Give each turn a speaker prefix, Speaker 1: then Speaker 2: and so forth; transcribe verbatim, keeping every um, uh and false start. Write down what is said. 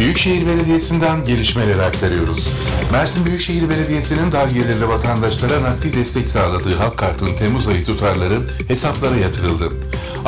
Speaker 1: Büyükşehir Belediyesi'nden gelişmeleri aktarıyoruz. Mersin Büyükşehir Belediyesi'nin dar gelirli vatandaşlara nakdi destek sağladığı Hak Kart'ın Temmuz ayı tutarları hesaplara yatırıldı.